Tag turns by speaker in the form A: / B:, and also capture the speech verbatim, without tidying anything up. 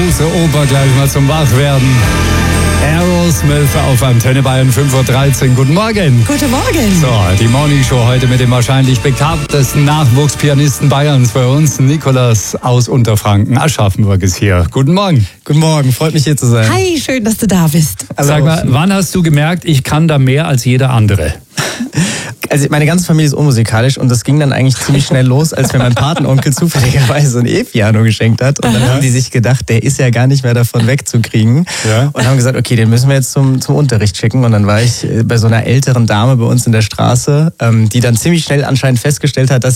A: süße Oper gleich mal zum Wachwerden. Aerosmith auf Antenne Bayern fünf Uhr dreizehn. Guten Morgen.
B: Guten Morgen.
A: So, die Morning Show heute mit dem wahrscheinlich bekanntesten Nachwuchspianisten Bayerns für uns, Nikolas aus Unterfranken. Aschaffenburg ist hier. Guten Morgen.
C: Guten Morgen, freut mich hier zu sein.
B: Hi, schön, dass du da bist.
A: Also, sag mal, wann hast du gemerkt, ich kann da mehr als jeder andere?
C: Also meine ganze Familie ist unmusikalisch und das ging dann eigentlich ziemlich schnell los, als mir mein Patenonkel zufälligerweise ein E-Piano geschenkt hat. Und dann Aha. haben die sich gedacht, der ist ja gar nicht mehr davon wegzukriegen. Ja. Und haben gesagt, okay, den müssen wir jetzt zum, zum Unterricht schicken. Und dann war ich bei so einer älteren Dame bei uns in der Straße, ähm, die dann ziemlich schnell anscheinend festgestellt hat, dass